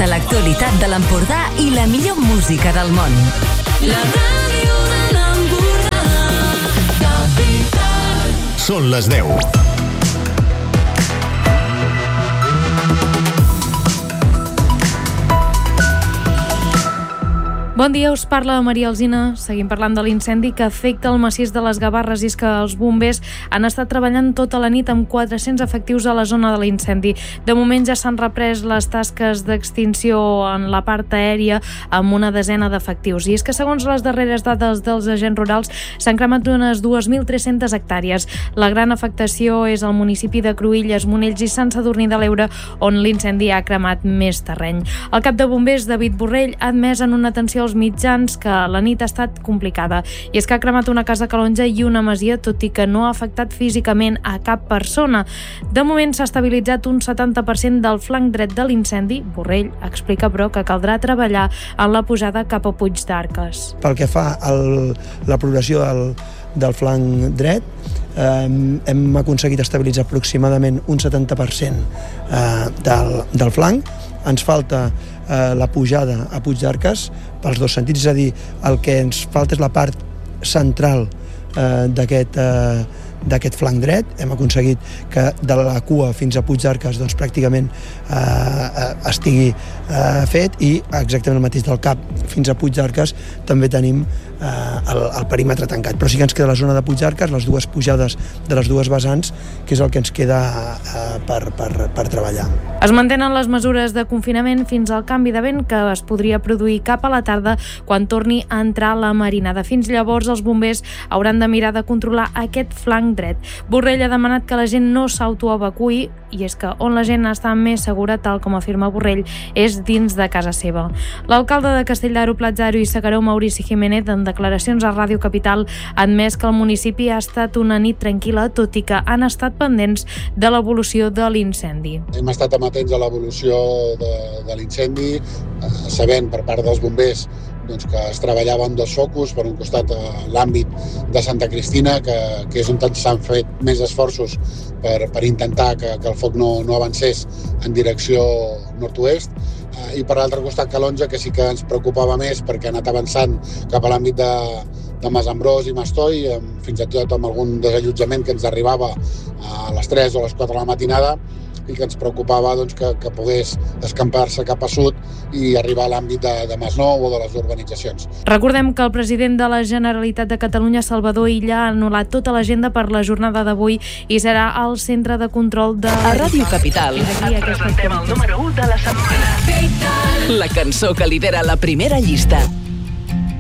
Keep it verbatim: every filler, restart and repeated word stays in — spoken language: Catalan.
Tota l'actualitat de l'Empordà i la millor música del món. La ràdio de l'Empordà, Capital. Són les deu. Bon dia, us parla Maria Alsina. Seguim parlant de l'incendi que afecta el massís de les Gavarres, i és que els bombers han estat treballant tota la nit amb quatre-cents efectius a la zona de l'incendi. De moment ja s'han reprès les tasques d'extinció en la part aèria amb una desena d'efectius. I és que segons les darreres dades dels agents rurals s'han cremat unes dues mil tres-centes hectàrees. La gran afectació és al municipi de Cruïlles, Monells i Sant Sadurní de l'Eure, on l'incendi ha cremat més terreny. El cap de bombers, David Borrell, ha admès en una atenció als mitjans que la nit ha estat complicada, i és que ha cremat una casa a Calonja i una masia, tot i que no ha afectat físicament a cap persona. De moment s'ha estabilitzat un setanta per cent del flanc dret de l'incendi. Borrell explica, però, que caldrà treballar en la pujada cap a Puig d'Arques. Pel que fa a la progressió del, del flanc dret, eh, hem aconseguit estabilitzar aproximadament un setanta per cent eh, del, del flanc. Ens falta eh, la pujada a Puig d'Arques pels dos sentits, és a dir, el que ens falta és la part central eh, d'aquest eh, d'aquest flanc dret. Hem aconseguit que de la cua fins a Puig d'Arques doncs, pràcticament eh, estigui eh, fet, i exactament el mateix del cap fins a Puig d'Arques també tenim eh, el, el perímetre tancat. Però sí que ens queda la zona de Puig d'Arques, les dues pujades de les dues vessants, que és el que ens queda eh, per, per, per treballar. Es mantenen les mesures de confinament fins al canvi de vent, que es podria produir cap a la tarda quan torni a entrar la marinada. Fins llavors els bombers hauran de mirar de controlar aquest flanc dret. Borrell ha demanat que la gent no s'autoevacuï, i és que on la gent està més segura, tal com afirma Borrell, és dins de casa seva. L'alcalde de Castelldaro, Platzaro i Segaró, Maurici Jiménez, en declaracions a Ràdio Capital, ha admès que el municipi ha estat una nit tranquil·la, tot i que han estat pendents de l'evolució de l'incendi. Hem estat amatents a l'evolució de, de l'incendi, eh, sabent per part dels bombers doncs, que es treballava amb dos focus, per un costat a l'àmbit de Santa Cristina, que, que és on s'han fet més esforços per, per intentar que, que el foc no, no avancés en direcció nord-oest, eh, i per l'altre costat Calonja, que sí que ens preocupava més perquè ha anat avançant cap a l'àmbit de, de Masambrós i Mastoi, amb, fins i tot amb algun desallotjament que ens arribava a les tres o a les quatre de la matinada, i que ens preocupava doncs, que, que pogués escampar-se cap a sud i arribar a l'àmbit de, de Masnou o de les urbanitzacions. Recordem que el president de la Generalitat de Catalunya, Salvador Illa, ha anul·lat tota l'agenda per la jornada d'avui i serà al centre de control de... A Ràdio Capital et presentem el número u de la setmana. La cançó que lidera la primera llista.